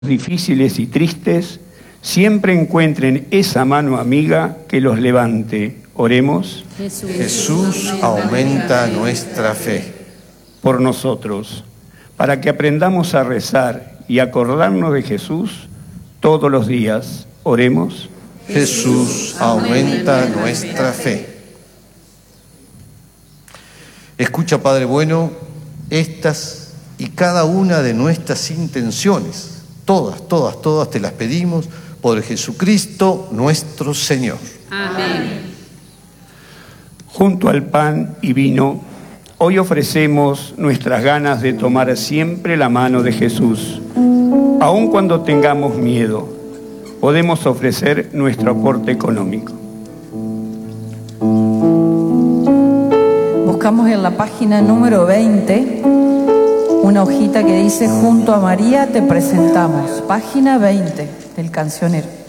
difíciles y tristes, siempre encuentren esa mano amiga que los levante. Oremos. Jesús, aumenta nuestra fe. Por nosotros, para que aprendamos a rezar y acordarnos de Jesús todos los días. Oremos. Jesús, aumenta nuestra fe. Escucha, Padre bueno, estas y cada una de nuestras intenciones. Todas te las pedimos por Jesucristo nuestro Señor. Amén. Junto al pan y vino, hoy ofrecemos nuestras ganas de tomar siempre la mano de Jesús. Aun cuando tengamos miedo, podemos ofrecer nuestro aporte económico. Buscamos en la página número 20 una hojita que dice: junto a María te presentamos. Página 20 del cancionero.